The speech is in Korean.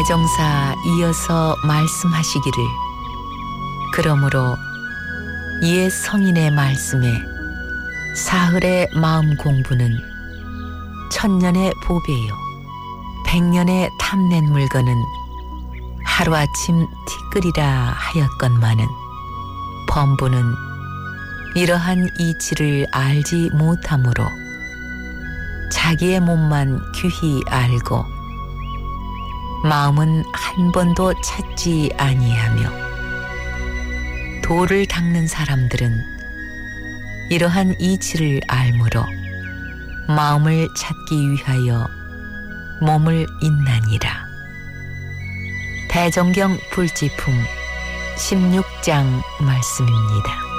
대종사 이어서 말씀하시기를 그러므로 이에 성인의 말씀에 사흘의 마음 공부는 천년의 보배요 백년의 탐낸 물건은 하루아침 티끌이라 하였건만은 범부는 이러한 이치를 알지 못하므로 자기의 몸만 귀히 알고 마음은 한 번도 찾지 아니하며 도를 닦는 사람들은 이러한 이치를 알므로 마음을 찾기 위하여 몸을 잇나니라. 대종경 불지품 16장 말씀입니다.